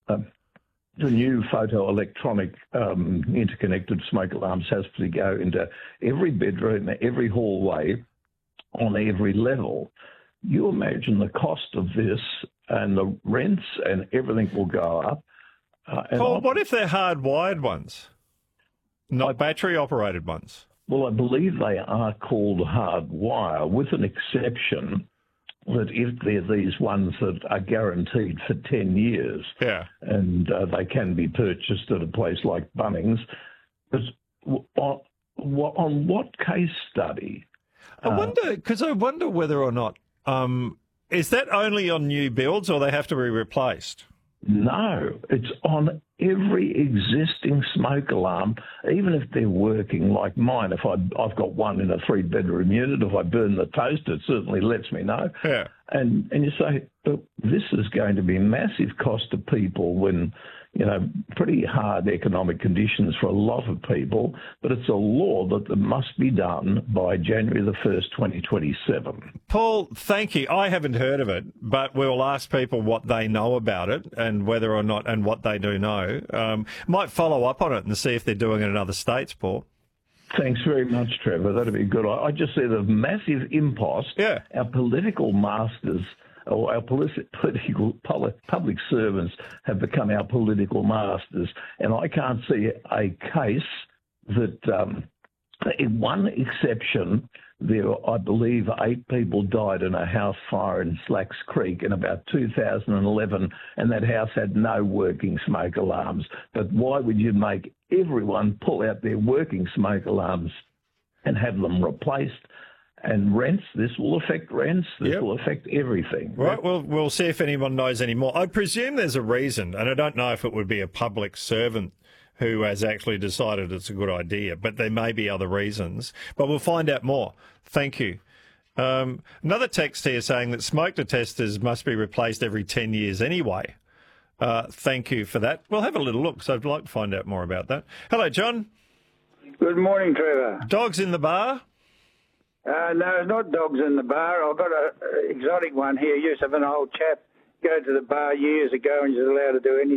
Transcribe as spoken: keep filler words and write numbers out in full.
uh, the new photoelectronic um, interconnected smoke alarms has to go into every bedroom, every hallway, on every level. You imagine the cost of this, and the rents and everything will go up. Uh, and Paul, I, what if they're hardwired ones, not I, battery-operated ones? Well, I believe they are called hardwire, with an exception that if they're these ones that are guaranteed for ten years, yeah, and uh, they can be purchased at a place like Bunnings, but on, on what case study? I wonder, because I wonder whether or not, um, is that only on new builds or they have to be replaced? No, it's on every existing smoke alarm, even if they're working like mine. If I, I've got one in a three-bedroom unit, if I burn the toast, it certainly lets me know. Yeah. And and you say, but this is going to be massive cost to people when, you know, pretty hard economic conditions for a lot of people, but it's a law that must be done by January the first, twenty twenty-seven. Paul, thank you. I haven't heard of it, but we'll ask people what they know about it and whether or not, and what they do know. Um, might follow up on it and see if they're doing it in other states, Paul. Thanks very much, Trevor. That'd be good. I, I just see the massive impost. Yeah. Our political masters, or our politi- political public servants have become our political masters, and I can't see a case that, um, in one exception, there, I believe, eight people died in a house fire in Slacks Creek in about two thousand eleven, and that house had no working smoke alarms. But why would you make everyone pull out their working smoke alarms and have them replaced? And rents, this will affect rents, this Yep. will affect everything. Right, well, we'll see if anyone knows any more. I presume there's a reason, and I don't know if it would be a public servant who has actually decided it's a good idea, but there may be other reasons. But we'll find out more. Thank you. Um, another text here saying that smoke detectors must be replaced every ten years anyway. Uh, thank you for that. We'll have a little look, so I'd like to find out more about that. Hello, John. Good morning, Trevor. Dogs in the bar? Uh, no, not dogs in the bar. I've got an exotic one here. Used to have an old chap go to the bar years ago and he was allowed to do anything.